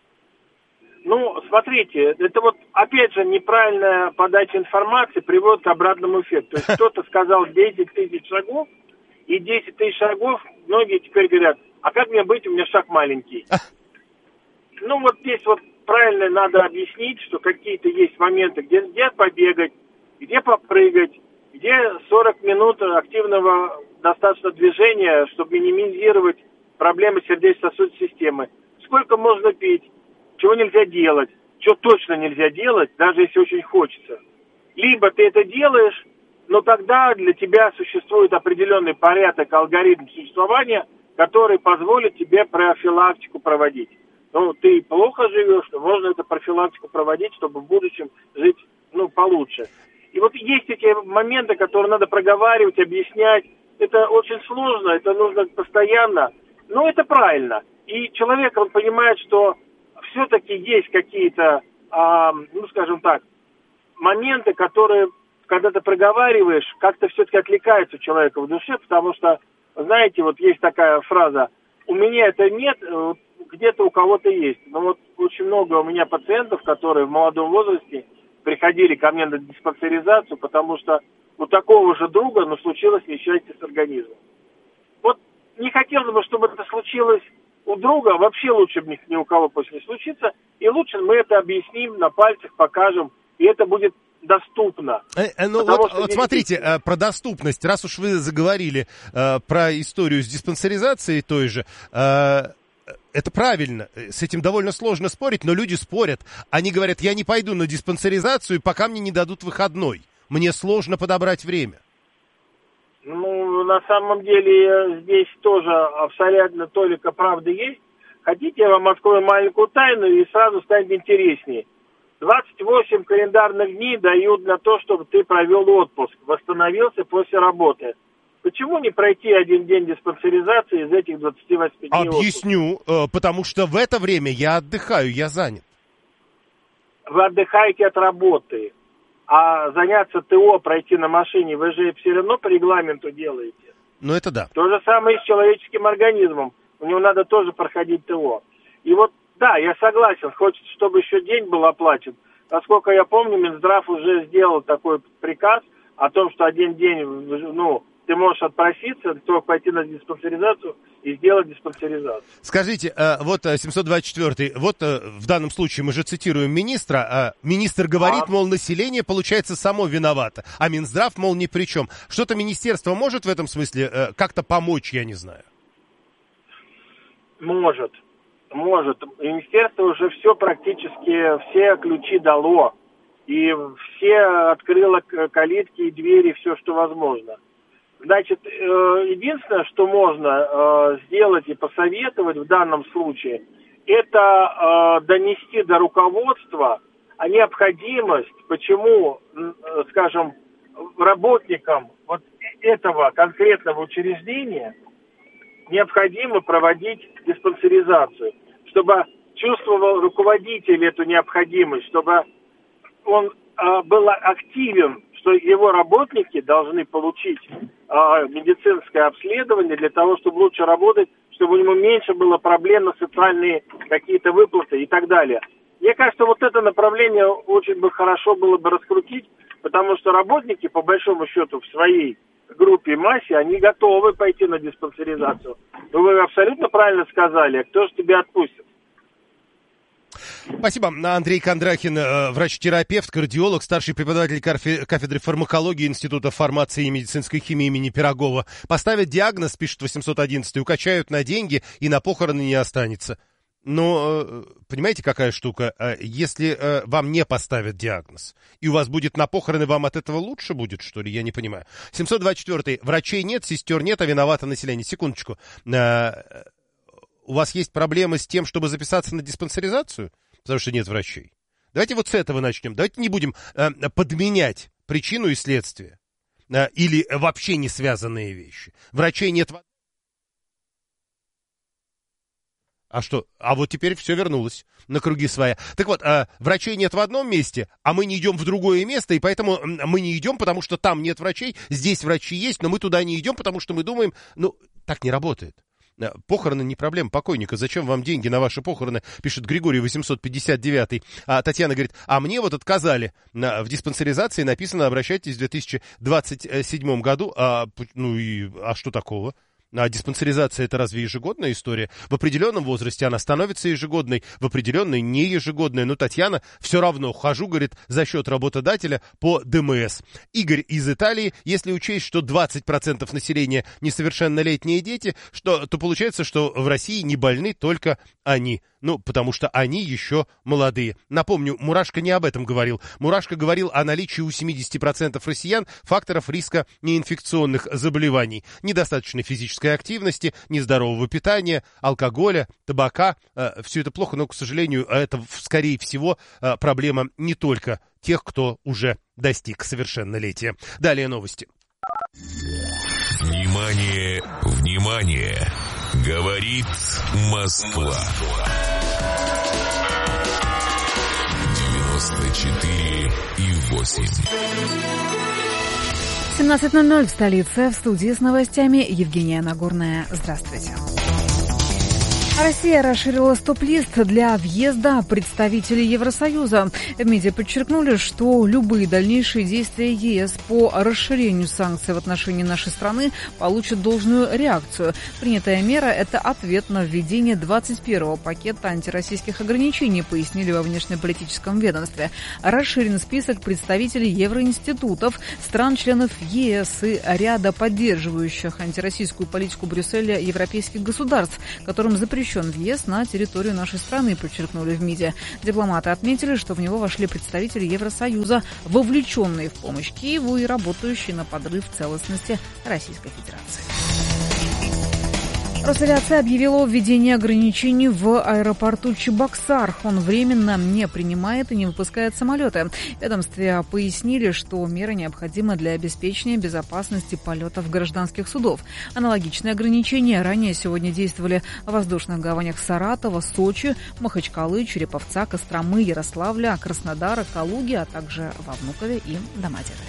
Ну, смотрите, это вот, опять же, неправильная подача информации приводит к обратному эффекту. То есть кто-то сказал 10 тысяч шагов, и 10 тысяч шагов, многие теперь говорят, а как мне быть, у меня шаг маленький. Ну, вот здесь вот правильно надо объяснить, что какие-то есть моменты, где побегать, где попрыгать, где 40 минут активного достаточно движения, чтобы минимизировать проблемы сердечно-сосудистой системы. Сколько можно пить, чего нельзя делать, что точно нельзя делать, даже если очень хочется. Либо ты это делаешь, но тогда для тебя существует определенный порядок, алгоритм существования, который позволит тебе профилактику проводить. Ну, ты плохо живешь, но можно эту профилактику проводить, чтобы в будущем жить, получше. И вот есть эти моменты, которые надо проговаривать, объяснять. Это очень сложно, это нужно постоянно, но это правильно. И человек, он понимает, что все-таки есть какие-то, скажем так, моменты, которые, когда ты проговариваешь, как-то все-таки отвлекаются у человека в душе, потому что, знаете, вот есть такая фраза, у меня это нет, где-то у кого-то есть. Но вот очень много у меня пациентов, которые в молодом возрасте приходили ко мне на диспансеризацию, потому что у такого же друга, случилось несчастье с организмом. Вот не хотелось бы, чтобы это случилось у друга, вообще лучше бы ни у кого пусть не случится, и лучше мы это объясним, на пальцах покажем, и это будет доступно. Вот смотрите, про доступность, раз уж вы заговорили про историю с диспансеризацией той же, это правильно, с этим довольно сложно спорить, но люди спорят. Они говорят, я не пойду на диспансеризацию, пока мне не дадут выходной. Мне сложно подобрать время. На самом деле, здесь тоже абсолютно толика правды есть. Хотите, я вам открою маленькую тайну и сразу станет интереснее. 28 календарных дней дают для того, чтобы ты провел отпуск, восстановился после работы. Почему не пройти один день диспансеризации из этих 28 дней? Объясню, потому что в это время я отдыхаю, я занят. Вы отдыхаете от работы, а заняться ТО, пройти на машине, вы же все равно по регламенту делаете. Это да. То же самое и с человеческим организмом. У него надо тоже проходить ТО. И вот, да, я согласен, хочется, чтобы еще день был оплачен. Насколько я помню, Минздрав уже сделал такой приказ о том, что один день, ты можешь отпроситься, только пойти на диспансеризацию и сделать диспансеризацию. Скажите, вот 724-й, вот в данном случае мы же цитируем министра, министр говорит, мол, население, получается, само виновато, а Минздрав, мол, ни при чем. Что-то министерство может в этом смысле как-то помочь, я не знаю? Может. Министерство уже все практически, все ключи дало. И все открыло калитки и двери, все, что возможно. Значит, единственное, что можно сделать и посоветовать в данном случае, это донести до руководства необходимость, почему, скажем, работникам вот этого конкретного учреждения необходимо проводить диспансеризацию, чтобы чувствовал руководитель эту необходимость, чтобы он был активен, что его работники должны получить медицинское обследование для того, чтобы лучше работать, чтобы у него меньше было проблем на социальные какие-то выплаты и так далее. Мне кажется, вот это направление очень бы хорошо было бы раскрутить, потому что работники, по большому счету, в своей группе и массе, они готовы пойти на диспансеризацию. Но вы абсолютно правильно сказали, кто же тебя отпустит? Спасибо. Андрей Кондрахин, врач-терапевт, кардиолог, старший преподаватель кафедры фармакологии Института фармации и медицинской химии имени Пирогова. Поставят диагноз, пишет 811, укачают на деньги и на похороны не останется. Но, понимаете, какая штука? Если вам не поставят диагноз, и у вас будет на похороны, вам от этого лучше будет, что ли? Я не понимаю. 724. Врачей нет, сестер нет, а виновато население. Секундочку. У вас есть проблемы с тем, чтобы записаться на диспансеризацию? Потому что нет врачей. Давайте вот с этого начнем. Давайте не будем подменять причину и следствие. Или вообще не связанные вещи. Врачей нет. А что? А вот теперь все вернулось на круги своя. Так вот, врачей нет в одном месте, а мы не идем в другое место, и поэтому мы не идем, потому что там нет врачей, здесь врачи есть, но мы туда не идем, потому что мы думаем, так не работает. Похороны не проблема покойника. Зачем вам деньги на ваши похороны, пишет Григорий 859. А Татьяна говорит, а мне вот отказали. В диспансеризации написано, обращайтесь в 2027 году. А что такого? А диспансеризация — это разве ежегодная история? В определенном возрасте она становится ежегодной, в определенной не ежегодной. Но Татьяна все равно хожу, говорит, за счет работодателя по ДМС. Игорь из Италии, если учесть, что 20% населения несовершеннолетние дети, то получается, что в России не больны только они. Потому что они еще молодые. Напомню, Мурашко не об этом говорил. Мурашко говорил о наличии у 70% россиян факторов риска неинфекционных заболеваний. Недостаточной физической активности, нездорового питания, алкоголя, табака. Все это плохо, но, к сожалению, это, скорее всего, проблема не только тех, кто уже достиг совершеннолетия. Далее новости. Внимание, внимание! Говорит Москва. 94,8. 17:00 в столице. В студии с новостями Евгения Нагорная. Здравствуйте. Россия расширила стоп-лист для въезда представителей Евросоюза. В МИДе подчеркнули, что любые дальнейшие действия ЕС по расширению санкций в отношении нашей страны получат должную реакцию. Принятая мера – это ответ на введение 21-го пакета антироссийских ограничений, пояснили во внешнеполитическом ведомстве. Расширен список представителей евроинститутов, стран-членов ЕС и ряда поддерживающих антироссийскую политику Брюсселя европейских государств, которым запрещен въезд на территорию нашей страны, подчеркнули в МИДе. Дипломаты отметили, что в него вошли представители Евросоюза, вовлеченные в помощь Киеву и работающие на подрыв целостности Российской Федерации. Росавиация объявила о введении ограничений в аэропорту Чебоксар. Он временно не принимает и не выпускает самолеты. В ведомстве пояснили, что мера необходима для обеспечения безопасности полетов гражданских судов. Аналогичные ограничения ранее сегодня действовали в воздушных гаванях Саратова, Сочи, Махачкалы, Череповца, Костромы, Ярославля, Краснодара, Калуги, а также во Внукове и Домодедове.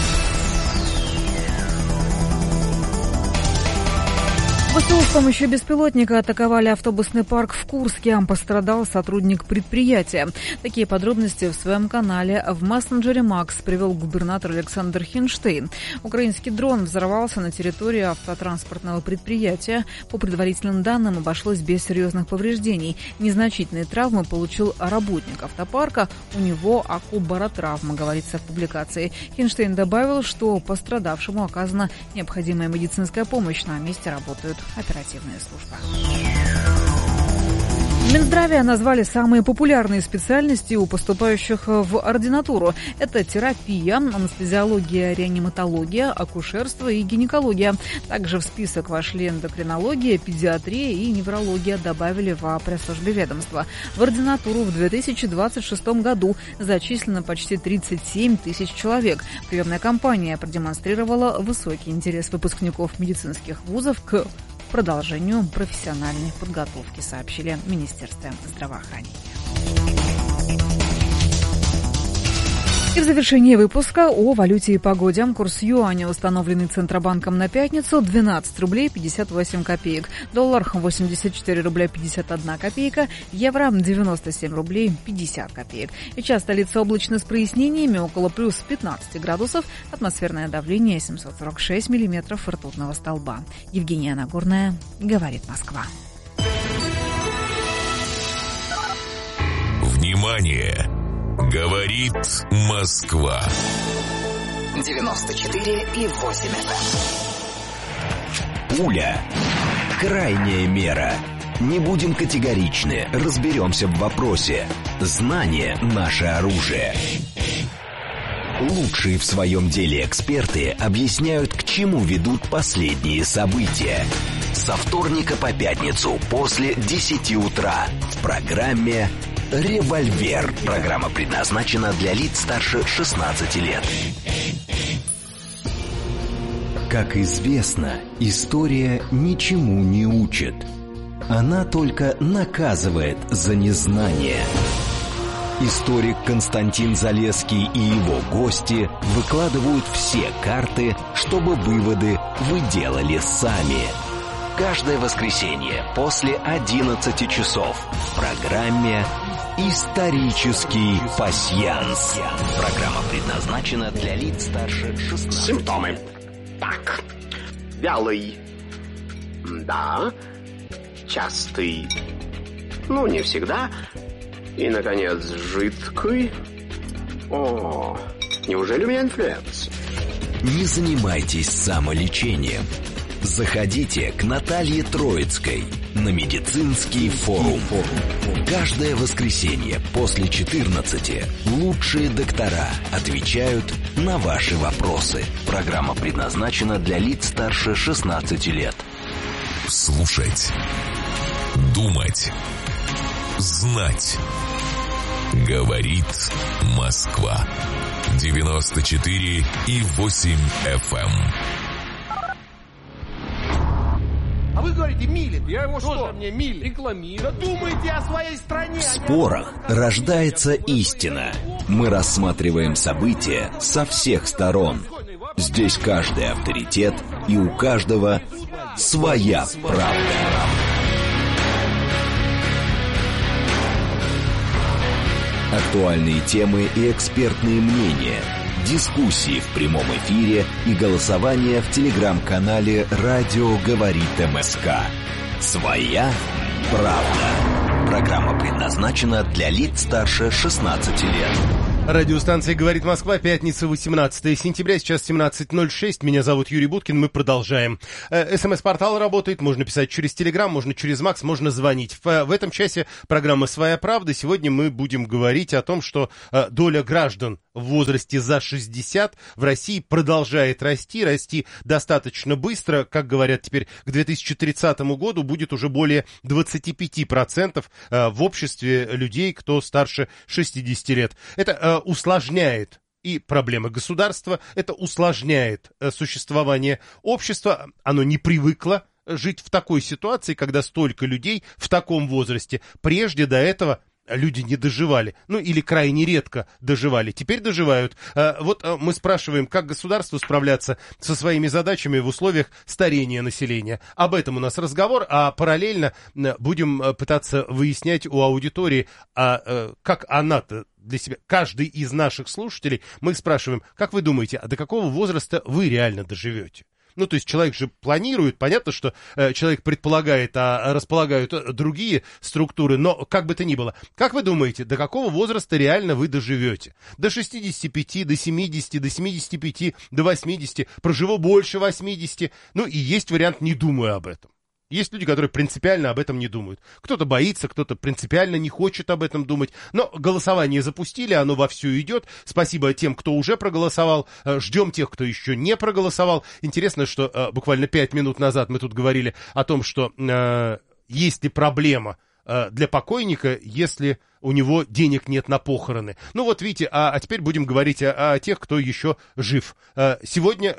ВСУ с помощью беспилотника атаковали автобусный парк в Курске. Пострадал сотрудник предприятия. Такие подробности в своем канале в мессенджере Макс привел губернатор Александр Хинштейн. Украинский дрон взорвался на территории автотранспортного предприятия. По предварительным данным, обошлось без серьезных повреждений. Незначительные травмы получил работник автопарка. У него акубаротравма, говорится в публикации. Хинштейн добавил, что пострадавшему оказана необходимая медицинская помощь. На месте работают оперативные службы. В Минздраве назвали самые популярные специальности у поступающих в ординатуру. Это терапия, анестезиология, реаниматология, акушерство и гинекология. Также в список вошли эндокринология, педиатрия и неврология, добавили в пресс-службе ведомства. В ординатуру в 2026 году зачислено почти 37 тысяч человек. Приемная кампания продемонстрировала высокий интерес выпускников медицинских вузов к продолжению профессиональной подготовки, сообщили в Министерстве здравоохранения. И в завершении выпуска о валюте и погоде. Курс юаня, установленный Центробанком на пятницу, 12 рублей 58 копеек. Доллар 84 рубля 51 копейка. Евро 97 рублей 50 копеек. Сейчас столица облачно с прояснениями, около плюс 15 градусов. Атмосферное давление 746 миллиметров ртутного столба. Евгения Нагорная, говорит Москва. Внимание! Говорит Москва. 94,8 FM. Пуля. Крайняя мера. Не будем категоричны, разберемся в вопросе. Знание – наше оружие. Лучшие в своем деле эксперты объясняют, к чему ведут последние события. Со вторника по пятницу после 10 утра в программе «Револьвер». Программа предназначена для лиц старше 16 лет. Как известно, история ничему не учит. Она только наказывает за незнание. Историк Константин Залесский и его гости выкладывают все карты, чтобы выводы вы делали сами. Каждое воскресенье после 11 часов в программе «Исторический пасьянс». Программа предназначена для лиц старше 16. Симптомы. Так. Вялый. Да. Частый. Ну, не всегда. И, наконец, жидкий. О, неужели у меня инфлюенс? Не занимайтесь самолечением. Заходите к Наталье Троицкой на медицинский форум. Каждое воскресенье после 14 лучшие доктора отвечают на ваши вопросы. Программа предназначена для лиц старше 16 лет. Слушать. Думать. Знать. Говорит Москва. 94,8 FM. А вы говорите, милит. Я его что? Мне милит. Рекламирую. Да думайте о своей стране. В спорах рождается истина. Мы рассматриваем события со всех сторон. Здесь каждый авторитет, и у каждого своя правда. Актуальные темы и экспертные мнения, дискуссии в прямом эфире и голосование в телеграм-канале «Радио говорит МСК». «Своя правда». Программа предназначена для лиц старше 16 лет. Радиостанция «Говорит Москва», пятница, 18 сентября, сейчас 17:06. Меня зовут Юрий Буткин, мы продолжаем. СМС-портал работает, можно писать через Телеграм, можно через Макс, можно звонить. В этом часе программа «Своя правда». Сегодня мы будем говорить о том, что доля граждан в возрасте за 60 в России продолжает расти достаточно быстро. Как говорят теперь, к 2030 году будет уже более 25% в обществе людей, кто старше 60 лет. Это усложняет и проблемы государства, это усложняет существование общества. Оно не привыкло жить в такой ситуации, когда столько людей в таком возрасте. Прежде до этого люди не доживали, или крайне редко доживали. Теперь доживают. Вот мы спрашиваем, как государству справляться со своими задачами в условиях старения населения. Об этом у нас разговор, а параллельно будем пытаться выяснять у аудитории, как она-то для себя, каждый из наших слушателей, мы спрашиваем, как вы думаете, а до какого возраста вы реально доживете? То есть человек же планирует, понятно, что человек предполагает, а располагают другие структуры, но как бы то ни было. Как вы думаете, до какого возраста реально вы доживете? До 65, до 70, до 75, до 80, проживу больше 80, и есть вариант «не думаю об этом». Есть люди, которые принципиально об этом не думают. Кто-то боится, кто-то принципиально не хочет об этом думать. Но голосование запустили, оно вовсю идет. Спасибо тем, кто уже проголосовал. Ждем тех, кто еще не проголосовал. Интересно, что буквально 5 минут назад мы тут говорили о том, что есть ли проблема для покойника, если у него денег нет на похороны. Вот видите, а теперь будем говорить о тех, кто еще жив. Сегодня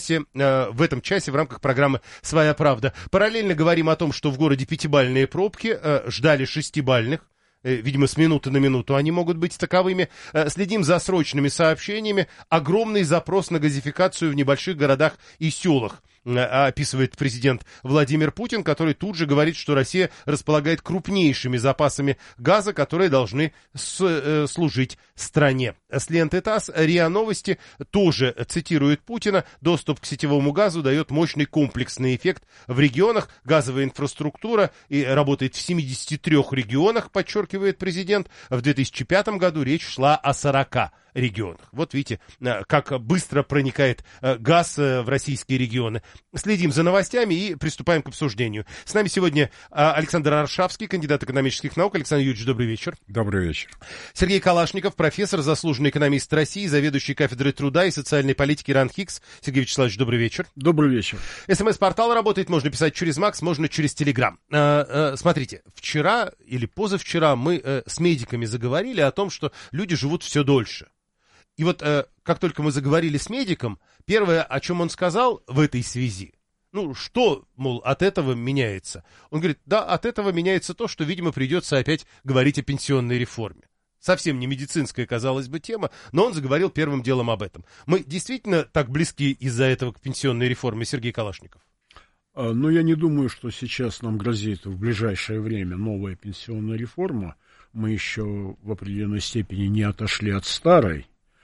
в этом часе в рамках программы «Своя правда» параллельно говорим о том, что в городе 5-бальные пробки, ждали 6-бальных. Видимо, с минуты на минуту они могут быть таковыми. Следим за срочными сообщениями. Огромный запрос на газификацию в небольших городах и селах, описывает президент Владимир Путин, который тут же говорит, что Россия располагает крупнейшими запасами газа, которые должны служить стране. С ленты ТАСС РИА Новости тоже цитирует Путина. Доступ к сетевому газу дает мощный комплексный эффект в регионах. Газовая инфраструктура работает в 73 регионах, подчеркивает президент. В 2005 году речь шла о 40 регионах. Вот видите, как быстро проникает газ в российские регионы. Следим за новостями и приступаем к обсуждению. С нами сегодня Александр Аршавский, кандидат экономических наук. Александр Юрьевич, добрый вечер. Добрый вечер. Сергей Калашников, профессор, заслуженный экономист России, заведующий кафедрой труда и социальной политики РАН-ХИКС. Сергей Вячеславович, добрый вечер. Добрый вечер. СМС-портал работает, можно писать через Макс, можно через Телеграм. Смотрите, вчера или позавчера мы с медиками заговорили о том, что люди живут все дольше. И вот как только мы заговорили с медиком, первое, о чем он сказал в этой связи, что, мол, от этого меняется? Он говорит, да, от этого меняется то, что, видимо, придется опять говорить о пенсионной реформе. Совсем не медицинская, казалось бы, тема, но он заговорил первым делом об этом. Мы действительно так близки из-за этого к пенсионной реформе, Сергей Калашников? Я не думаю, что сейчас нам грозит в ближайшее время новая пенсионная реформа. Мы еще в определенной степени не отошли от старой.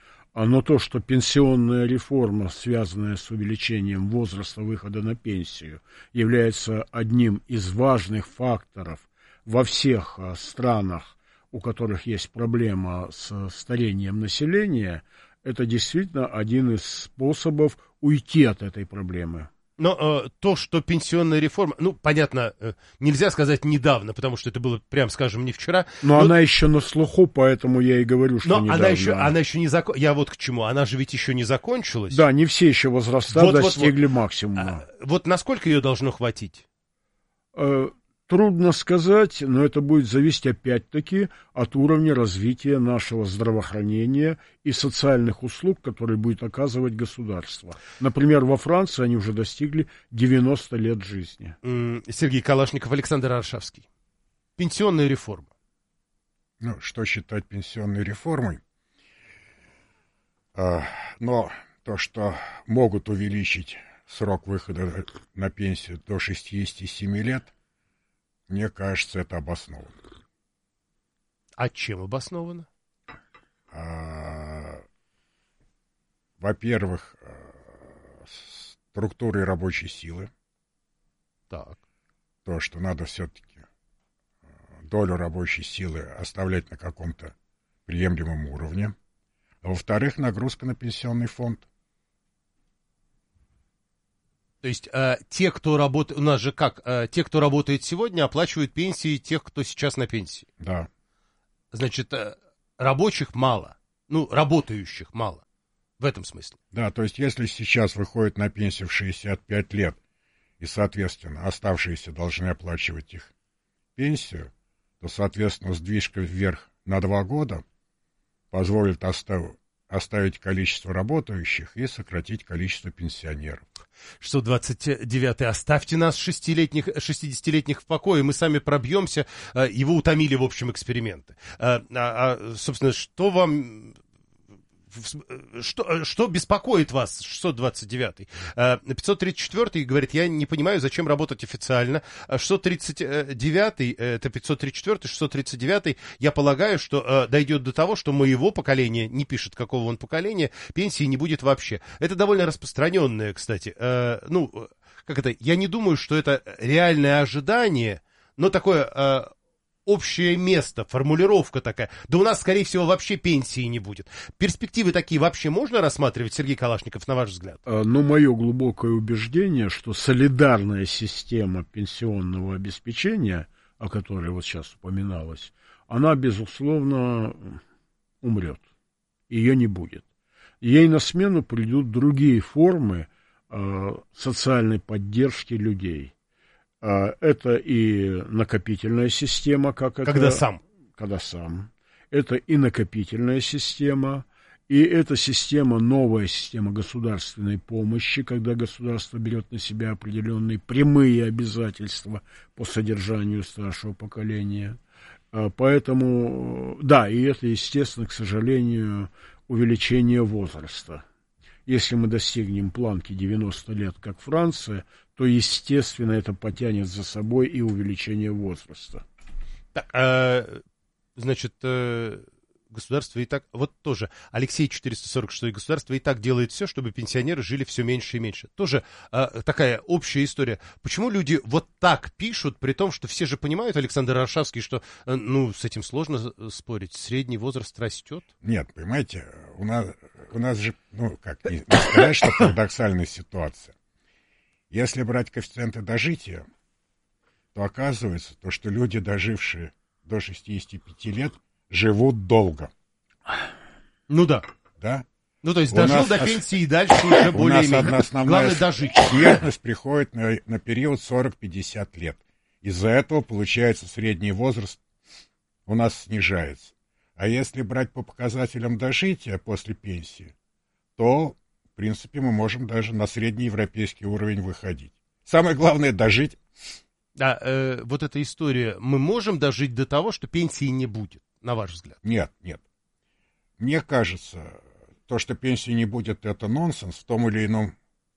Но то, что пенсионная реформа, связанная с увеличением возраста выхода на пенсию, является одним из важных факторов во всех странах, у которых есть проблема с старением населения, это действительно один из способов уйти от этой проблемы. Но то, что пенсионная реформа, понятно, нельзя сказать недавно, потому что это было, прям скажем, не вчера. Но она еще на слуху, поэтому я и говорю, что недавно. Она еще не закончилась. Я вот к чему. Она же ведь еще не закончилась. Да, не все еще возраста достигли максимума. Вот насколько ее должно хватить? Трудно сказать, но это будет зависеть опять-таки от уровня развития нашего здравоохранения и социальных услуг, которые будет оказывать государство. Например, во Франции они уже достигли 90 лет жизни. Сергей Калашников, Александр Аршавский. Пенсионная реформа. Что считать пенсионной реформой? Но то, что могут увеличить срок выхода на пенсию до 67 лет, мне кажется, это обосновано. А чем обосновано? во-первых, структурой рабочей силы. Так. То, что надо все-таки долю рабочей силы оставлять на каком-то приемлемом уровне. А во-вторых, нагрузка на пенсионный фонд. То есть те, кто работает, у нас же как, те, кто работает сегодня, оплачивают пенсии тех, кто сейчас на пенсии. Да. Значит, рабочих мало, работающих мало, в этом смысле. Да, то есть если сейчас выходит на пенсию в 65 лет, и, соответственно, оставшиеся должны оплачивать их пенсию, то, соответственно, сдвижка вверх на 2 года позволит оставить количество работающих и сократить количество пенсионеров. 629-й. Оставьте нас, 60-летних, в покое, мы сами пробьемся. Его утомили, в общем, эксперименты. Собственно, что вам... Что беспокоит вас, 629-й? 534-й говорит, я не понимаю, зачем работать официально. 639-й, это 534-й, 639-й, я полагаю, что дойдет до того, что моего поколения, не пишет, какого он поколения, пенсии не будет вообще. Это довольно распространенное, кстати. Я не думаю, что это реальное ожидание, но такое... общее место, формулировка такая. Да у нас, скорее всего, вообще пенсии не будет. Перспективы такие вообще можно рассматривать, Сергей Калашников, на ваш взгляд? Мое глубокое убеждение, что солидарная система пенсионного обеспечения, о которой вот сейчас упоминалось, она, безусловно, умрет. Ее не будет. Ей на смену придут другие формы социальной поддержки людей. Это и накопительная система, Когда сам. Это и накопительная система, и это новая система государственной помощи, когда государство берет на себя определенные прямые обязательства по содержанию старшего поколения. Поэтому, да, и это, естественно, к сожалению, увеличение возраста. Если мы достигнем планки 90 лет, как Франция, то, естественно, это потянет за собой и увеличение возраста. Так, значит, государство и так... Вот тоже, Алексей 446, государство и так делает все, чтобы пенсионеры жили все меньше и меньше. Тоже такая общая история. Почему люди вот так пишут, при том, что все же понимают, Александр Аршавский, что, с этим сложно спорить, средний возраст растет? Нет, понимаете, у нас же, не сказать, что парадоксальная ситуация. Если брать коэффициенты дожития, то оказывается, что люди, дожившие до 65 лет, живут долго. Да. Да? То есть дожил до пенсии и дальше уже более-менее. У нас одна основная смертность приходит на период 40-50 лет. Из-за этого, получается, средний возраст у нас снижается. А если брать по показателям дожития после пенсии, то... В принципе, мы можем даже на среднеевропейский уровень выходить. Самое главное — дожить. Вот эта история. Мы можем дожить до того, что пенсии не будет, на ваш взгляд? Нет. Мне кажется, то, что пенсии не будет, это нонсенс. В том или ином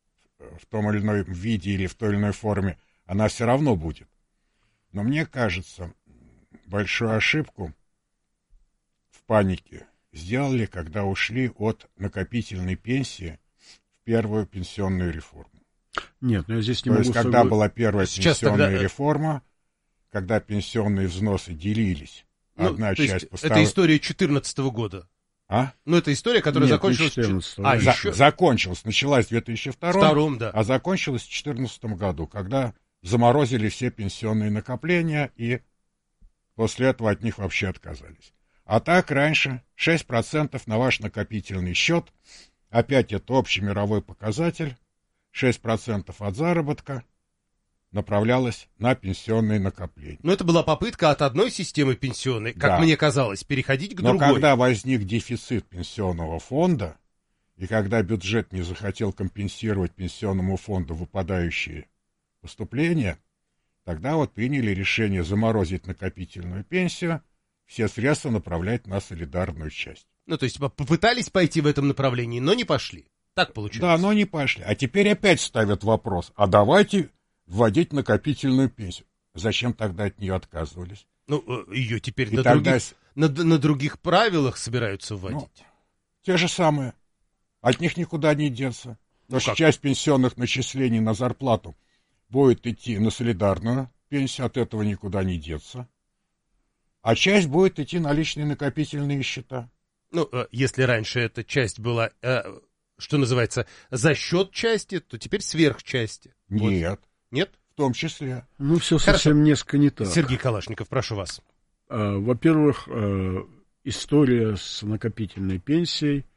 виде или в той или иной форме она все равно будет. Но мне кажется, большую ошибку в панике сделали, когда ушли от накопительной пенсии в первую пенсионную реформу. Нет, я здесь не могу... То есть, когда была первая пенсионная реформа, когда пенсионные взносы делились, одна часть поставила... Это история 2014 года. Это история, которая закончилась... Закончилась, началась в 2002, да. А закончилась в 2014 году, когда заморозили все пенсионные накопления, и после этого от них вообще отказались. А так раньше 6% на ваш накопительный счет, опять это общий мировой показатель, 6% от заработка направлялось на пенсионные накопления. Но это была попытка от одной системы пенсионной, как мне казалось, переходить к другой. Но когда возник дефицит пенсионного фонда, и когда бюджет не захотел компенсировать пенсионному фонду выпадающие поступления, тогда приняли решение заморозить накопительную пенсию, все средства направлять на солидарную часть. То есть попытались пойти в этом направлении, но не пошли. Так получилось. Да, но не пошли. А теперь опять ставят вопрос, а давайте вводить накопительную пенсию. Зачем тогда от нее отказывались? Ее теперь на других правилах собираются вводить. Те же самые. От них никуда не деться. Потому что часть пенсионных начислений на зарплату будет идти на солидарную пенсию, от этого никуда не деться. А часть будет идти на личные накопительные счета. Ну, если раньше эта часть была, что называется, за счет части, то теперь сверх части. Нет. Вот. Нет? В том числе. Ну, все совсем несколько не так. Сергей Калашников, прошу вас. Во-первых, история с накопительной пенсией